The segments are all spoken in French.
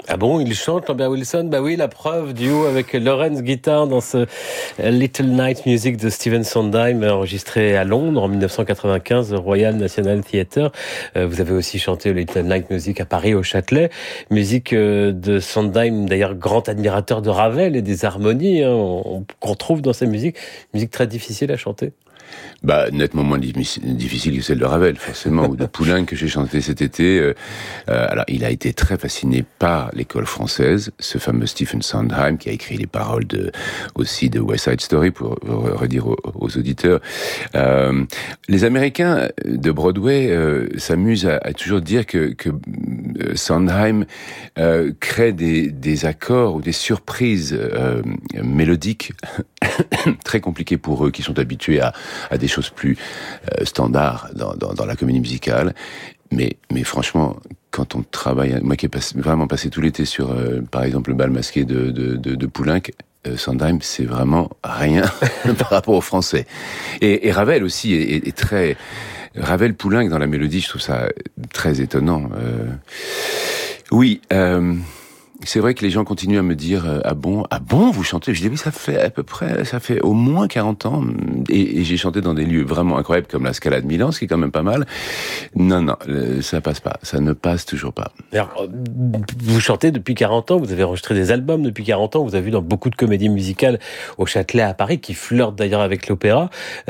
Ah bon, il chante, Lambert Wilson? Bah oui, la preuve, duo avec Lawrence Guitar dans ce Little Night Music de Stephen Sondheim, enregistré à Londres en 1995 au Royal National Theatre. Vous avez aussi chanté Little Night Music à Paris, au Châtelet. Musique de Sondheim, d'ailleurs grand admirateur de Ravel et des harmonies qu'on trouve dans sa musique. Musique très difficile à chanter. Nettement moins difficile que celle de Ravel, forcément, ou de Poulenc que j'ai chanté cet été. Alors, il a été très fasciné par l'école française, ce fameux Stephen Sondheim qui a écrit les paroles aussi de West Side Story, pour redire aux auditeurs. Les Américains de Broadway s'amusent à toujours dire que Sondheim crée des accords ou des surprises mélodiques très compliquées pour eux, qui sont habitués à des choses plus standards dans la comédie musicale. Mais franchement, quand on travaille, moi qui ai vraiment passé tout l'été sur, par exemple, le bal masqué de Poulenc, Sondheim, c'est vraiment rien par rapport aux Français. Et Ravel aussi est très... Ravel, Poulenc dans la mélodie, je trouve ça très étonnant. Oui, c'est vrai que les gens continuent à me dire ah bon vous chantez? Je dis oui, ça fait au moins 40 ans et j'ai chanté dans des lieux vraiment incroyables comme la Scala de Milan, ce qui est quand même pas mal. Non, ça passe pas, ça ne passe toujours pas. Alors, vous chantez depuis 40 ans, vous avez enregistré des albums depuis 40 ans, vous avez vu dans beaucoup de comédies musicales au Châtelet à Paris, qui flirtent d'ailleurs avec l'opéra. Vous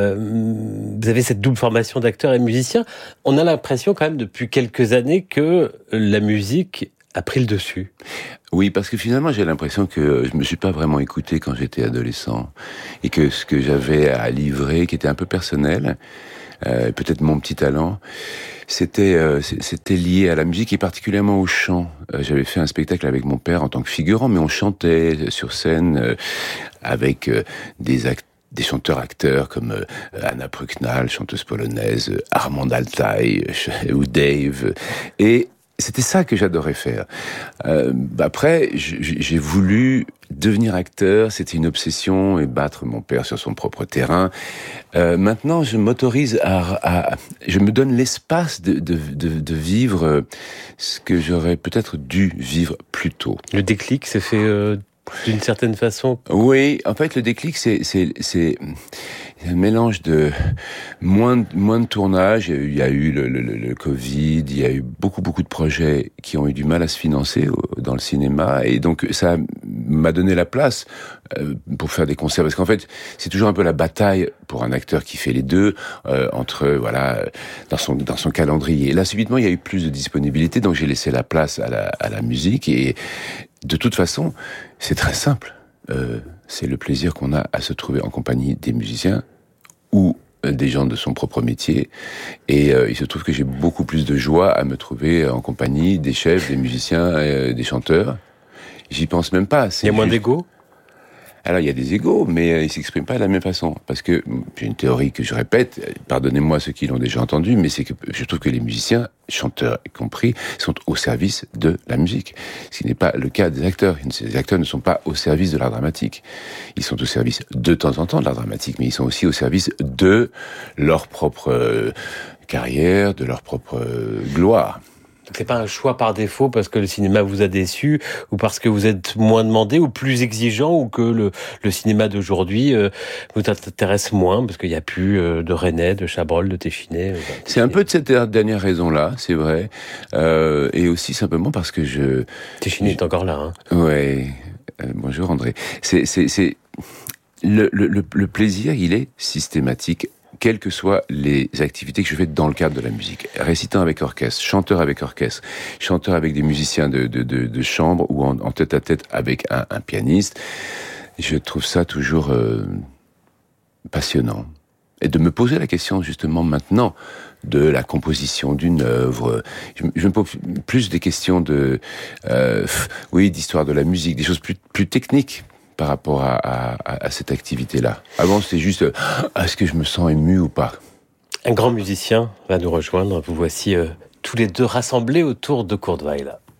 avez cette double formation d'acteur et musicien. On a l'impression quand même depuis quelques années que la musique a pris le dessus. Oui, parce que finalement, j'ai l'impression que je me suis pas vraiment écouté quand j'étais adolescent. Et que ce que j'avais à livrer, qui était un peu personnel, peut-être mon petit talent, c'était lié à la musique et particulièrement au chant. J'avais fait un spectacle avec mon père en tant que figurant, mais on chantait sur scène avec des chanteurs-acteurs comme Anna Prucknall, chanteuse polonaise, Armand Altaï ou Dave. Et c'était ça que j'adorais faire. Après, j'ai voulu devenir acteur, c'était une obsession, et battre mon père sur son propre terrain. Maintenant, je m'autorise je me donne l'espace de vivre ce que j'aurais peut-être dû vivre plus tôt. Le déclic s'est fait d'une certaine façon. Oui, en fait, le déclic, c'est un mélange de moins de tournage. Il y a eu le Covid, il y a eu beaucoup de projets qui ont eu du mal à se financer dans le cinéma, et donc ça m'a donné la place pour faire des concerts, parce qu'en fait, c'est toujours un peu la bataille pour un acteur qui fait les deux entre dans son calendrier. Et là, subitement, il y a eu plus de disponibilité, donc j'ai laissé la place à la musique, et de toute façon, c'est très simple. C'est le plaisir qu'on a à se trouver en compagnie des musiciens ou des gens de son propre métier. Et il se trouve que j'ai beaucoup plus de joie à me trouver en compagnie des chefs, des musiciens, des chanteurs. J'y pense même pas. Il y a moins d'ego ? Alors, il y a des égos, mais ils s'expriment pas de la même façon. Parce que, j'ai une théorie que je répète, pardonnez-moi ceux qui l'ont déjà entendu, mais c'est que je trouve que les musiciens, chanteurs y compris, sont au service de la musique. Ce qui n'est pas le cas des acteurs. Les acteurs ne sont pas au service de l'art dramatique. Ils sont au service de temps en temps de l'art dramatique, mais ils sont aussi au service de leur propre carrière, de leur propre gloire. C'est pas un choix par défaut parce que le cinéma vous a déçu, ou parce que vous êtes moins demandé ou plus exigeant, ou que le cinéma d'aujourd'hui vous intéresse moins parce qu'il n'y a plus de Resnais, de Chabrol, de Téchiné. C'est un peu de cette dernière raison-là, c'est vrai. Et aussi simplement parce que Téchiné est encore là. Hein. Ouais. Bonjour André. C'est le plaisir, il est systématique, quelles que soient les activités que je fais dans le cadre de la musique. Récitant avec orchestre, chanteur avec orchestre, chanteur avec des musiciens de chambre, ou en tête-à-tête avec un pianiste. Je trouve ça toujours passionnant. Et de me poser la question, justement, maintenant, de la composition d'une œuvre. Je me pose plus des questions d'histoire de la musique, des choses plus techniques par rapport à cette activité-là. Avant, c'était juste, est-ce que je me sens ému ou pas? Un grand musicien va nous rejoindre. Vous voici tous les deux rassemblés autour de Kurt Weill.